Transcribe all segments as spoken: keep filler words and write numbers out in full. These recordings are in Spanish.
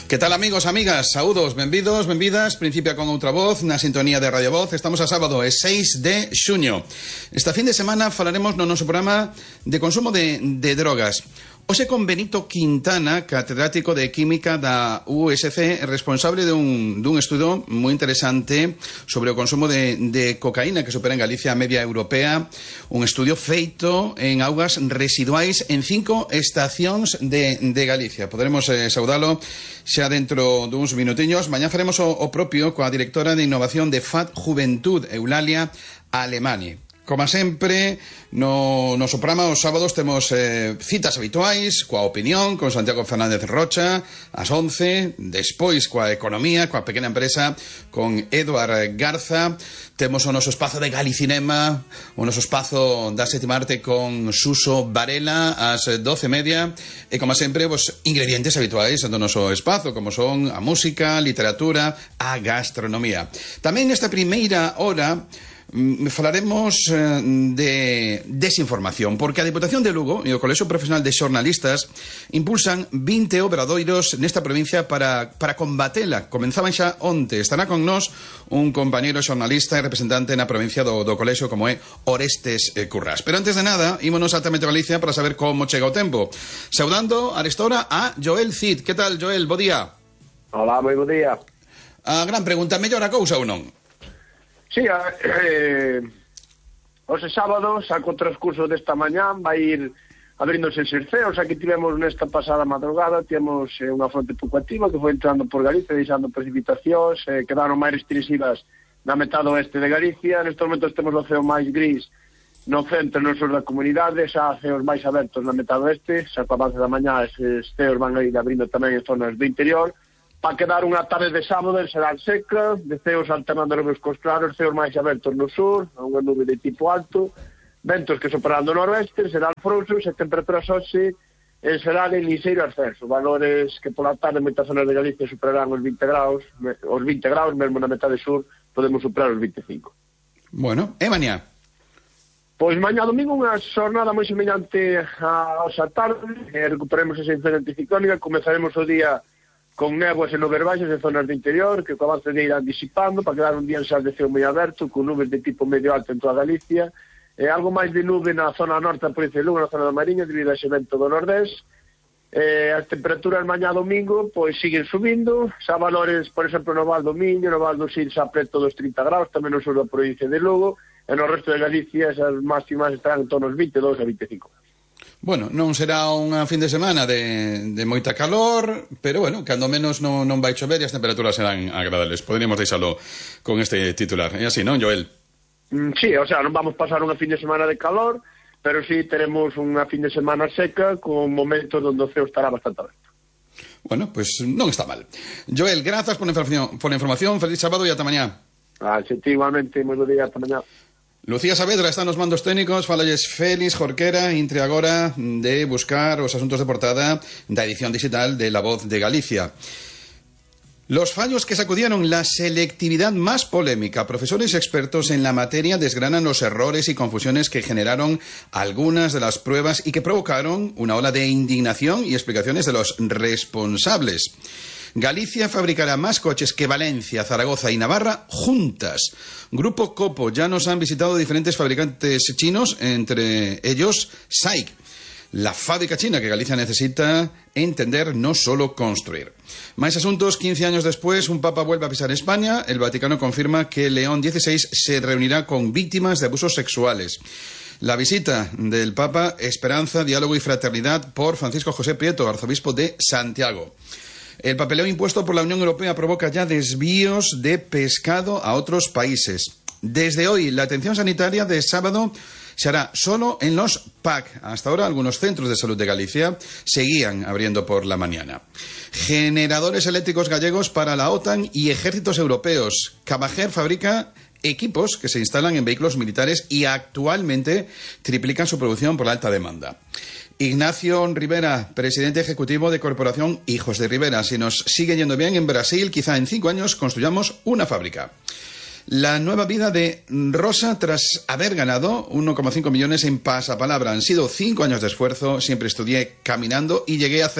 Que tal, amigos, amigas? Saúdos, benvidos, benvidas. Principia con outra voz na sintonía de Radio Voz. Estamos a sábado, é seis de xuño. Esta fin de semana falaremos no noso programa de consumo de, de drogas. Hoxe con Benito Quintana, catedrático de Química da U S C, responsable dun, dun estudo moi interesante sobre o consumo de, de cocaína que supera en Galicia a media europea. Un estudio feito en augas residuais en cinco estacións de, de Galicia. Poderemos eh, saudalo xa dentro duns minutiños. Mañá faremos o, o propio coa directora de innovación de F A D Juventud, Eulalia Alemani. Como sempre, no noso programa os sábados temos eh, citas habituais coa opinión, con Santiago Fernández Rocha ás once, despois coa economía, coa pequena empresa, con Eduard Garza. Temos o noso espazo de Galicinema, o noso espazo da sétima arte con Suso Varela ás doce e media, e como sempre, pues, ingredientes habituais do noso espazo, como son a música, a literatura, a gastronomía. Tamén nesta primeira hora falaremos de desinformación, porque a Diputación de Lugo e o Colexio Profesional de Xornalistas impulsan vinte obradoiros nesta provincia para, para combatela. Comenzaban xa onte. Estará con nós un compañeiro xornalista e representante na provincia do, do Colexio, como é Orestes Currás. Pero antes de nada, ímonos altamente a Galicia para saber como chega o tempo. Saudando a esta hora a Joel Cid. Que tal, Joel? Bo día. Hola, moi bo día. A gran pregunta, mellor a cousa ou non? Sí, eh, hoxe sábado, saco o transcurso desta mañán, vai ir abríndose os cerceos. Aquí tivemos nesta pasada madrugada, tivemos eh, unha fronte pouco activa que foi entrando por Galicia, deixando precipitacións, eh, quedaron máis restrinxivas na metade oeste de Galicia. Nestes momentos temos o ceo máis gris no centro e no sur da comunidade, xa ceos máis abertos na metade oeste. Xa co avance da mañá esses ceos van a ir abrindo tamén en zonas do interior. Para quedar unha tarde de sábado será seca, de ceos alternando nubes cos claros, ceos máis abertos no sur, unha nube de tipo alto, ventos que soprarán do noroeste, serán frouxos e temperaturas hoxe en serán en lixeiro ascenso, valores que pola tarde en moitas zonas de Galicia superarán os vinte graus, os vinte graus, mesmo na metade sur podemos superar os vinte e cinco. Bueno, e mañá? Pois mañá domingo unha xornada moi semellante a hoxa tarde, eh, recuperemos esa incidencia anticiclónica, comezaremos o día con néboas e nubes baixas en zonas do interior, que co avance de irán disipando, para quedar un día en sal de ceo moi aberto, con nubes de tipo medio alto en toda Galicia, e algo máis de nube na zona norte da provincia de Lugo, na zona da Mariña, debido a ese vento do nordés. Eh, as temperaturas mañá domingo, pois siguen subindo, xa valores, por exemplo, no Val do Miño, no Val do Sil xa preto dos trinta graus, tamén no sur da provincia de Lugo, e no resto de Galicia esas máximas estarán en torno aos vinte e dous a vinte e cinco. Bueno, non será unha fin de semana de, de moita calor, pero bueno, cando menos non, non vai chover e as temperaturas serán agradables. Poderíamos deixalo con este titular. É así, non, Joel? Mm, sí, o sea, non vamos pasar unha fin de semana de calor, pero sí teremos unha fin de semana seca con momentos onde o ceo estará bastante aberto. Bueno, pues non está mal. Joel, grazas por a información, por a información. Feliz sábado e ata mañá. Ah, sí, igualmente, moi bo día, ata mañá. Lucía Saavedra está nos mandos técnicos. Falalles Félix Jorquera, intre agora de buscar os asuntos de portada da edición digital de La Voz de Galicia. Los fallos que sacudieron la selectividad más polémica. Profesores expertos en la materia desgranan los errores y confusiones que generaron algunas de las pruebas y que provocaron una ola de indignación y explicaciones de los responsables. Galicia fabricará más coches que Valencia, Zaragoza y Navarra juntas. Grupo Copo ya nos han visitado diferentes fabricantes chinos, entre ellos S A I C, la fábrica china que Galicia necesita entender, no solo construir. Más asuntos. Quince años después, un papa vuelve a pisar España. El Vaticano confirma que León dieciséis se reunirá con víctimas de abusos sexuales. La visita del Papa, esperanza, diálogo y fraternidad por Francisco José Prieto, arzobispo de Santiago. El papeleo impuesto por la Unión Europea provoca ya desvíos de pescado a otros países. Desde hoy, la atención sanitaria de sábado se hará solo en los P A C. Hasta ahora, algunos centros de salud de Galicia seguían abriendo por la mañana. Generadores eléctricos gallegos para la OTAN y ejércitos europeos. Camajer fabrica equipos que se instalan en vehículos militares y actualmente triplican su producción por la alta demanda. Ignacio Rivera, presidente ejecutivo de Corporación Hijos de Rivera. Si nos sigue yendo bien en Brasil, quizá en cinco años construyamos una fábrica. La nueva vida de Rosa tras haber ganado uno coma cinco millones en Pasapalabra. Han sido cinco años de esfuerzo, siempre estudié caminando y llegué a hacer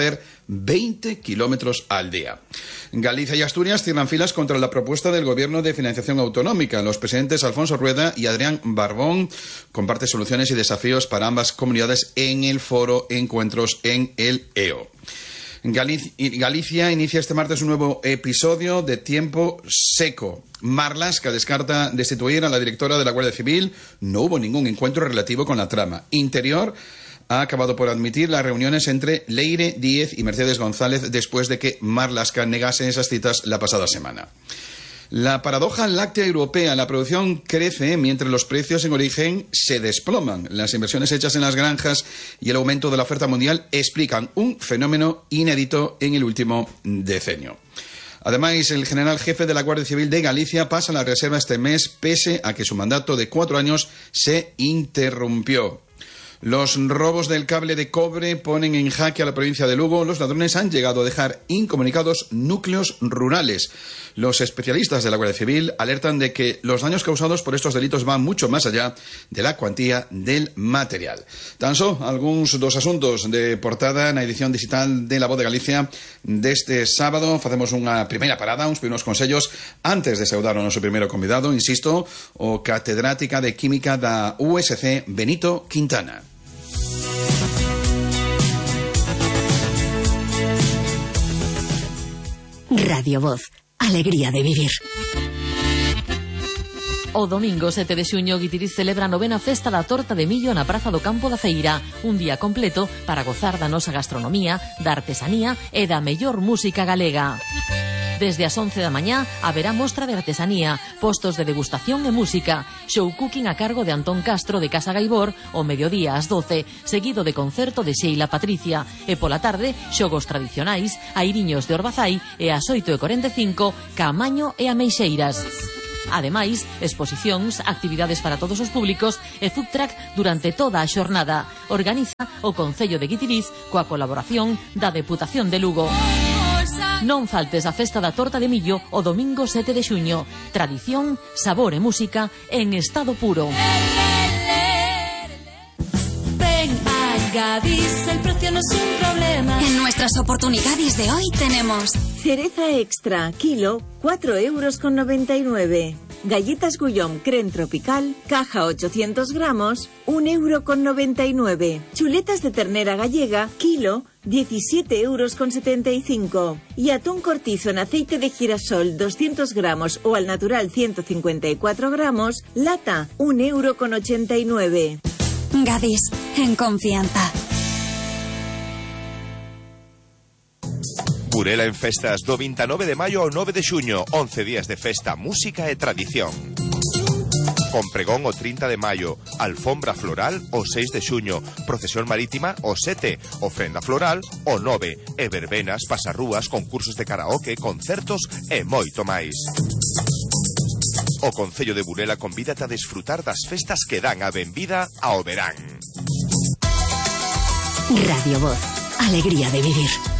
veinte kilómetros al día. Galicia y Asturias cierran filas contra la propuesta del Gobierno de financiación autonómica. Los presidentes Alfonso Rueda y Adrián Barbón comparten soluciones y desafíos para ambas comunidades en el foro Encuentros en el E O. Galicia inicia este martes un nuevo episodio de Tiempo Seco. Marlaska descarta destituir a la directora de la Guardia Civil. No hubo ningún encuentro relativo con la trama. Interior ha acabado por admitir las reuniones entre Leire Díez y Mercedes González después de que Marlaska negase esas citas la pasada semana. La paradoja láctea europea. La producción crece mientras los precios en origen se desploman. Las inversiones hechas en las granjas y el aumento de la oferta mundial explican un fenómeno inédito en el último decenio. Además, el general jefe de la Guardia Civil de Galicia pasa a la reserva este mes pese a que su mandato de cuatro años se interrumpió. Los robos del cable de cobre ponen en jaque a la provincia de Lugo. Los ladrones han llegado a dejar incomunicados núcleos rurales. Los especialistas de la Guardia Civil alertan de que los daños causados por estos delitos van mucho más allá de la cuantía del material. Tan só algúns dos asuntos de portada na edición digital de La Voz de Galicia deste sábado. Facemos unha primeira parada, uns primeiros consellos antes de saudar ao noso primeiro convidado, insisto, o catedrática de Química da U S C, Benito Quintana. Radio Voz, alegría de vivir. O domingo sete de xuño, Guitiriz celebra a novena festa da torta de millo na Praza do Campo da Feira. Un día completo para gozar da nosa gastronomía, da artesanía e da mellor música galega. Desde as once da mañá haberá mostra de artesanía, postos de degustación e música, show cooking a cargo de Antón Castro de Casa Gaibor, o mediodía ás doce, seguido de concerto de Sheila Patricia, e pola tarde, xogos tradicionais, airiños de Orbazai e ás oito e corenta e cinco, Caamaño e Ameixeiras. Ademais, exposicións, actividades para todos os públicos e food truck durante toda a xornada. Organiza o Concello de Guitiriz coa colaboración da Deputación de Lugo. Non faltes a festa da torta de millo o domingo sete de xuño. Tradición, sabor e música en estado puro. Ven a Gadis, el precio no es un problema. En nuestras oportunidades de hoy tenemos cereza extra, kilo, cuatro euros con noventa y nueve. Galletas Gullón Creme Tropical, caja ochocientos gramos, un euro con noventa y nueve. Chuletas de ternera gallega, kilo, diecisiete euros con setenta y cinco. Y atún cortizo en aceite de girasol, doscientos gramos o al natural ciento cincuenta y cuatro gramos, lata, un euro con ochenta y nueve. Gadis, en confianza. Burela en festas do veintinueve de maio ao nove de xuño, once días de festa, música e tradición. Con pregón o trinta de maio, alfombra floral o seis de xuño, procesión marítima o sete, ofrenda floral o nove, e verbenas, pasarrúas, concursos de karaoke, concertos e moito máis. O Concello de Burela convídate a desfrutar das festas que dan a benvida ao verán. Radio Voz, alegría de vivir.